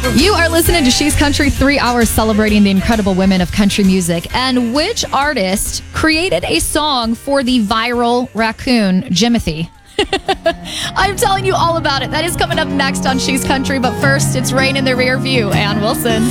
You are listening to She's Country, 3 hours celebrating the incredible women of country music. And which artist created a song for the viral raccoon, Jimothy? I'm telling you all about it. That is coming up next on She's Country. But first, it's Rain in the Rear View. Ann Wilson.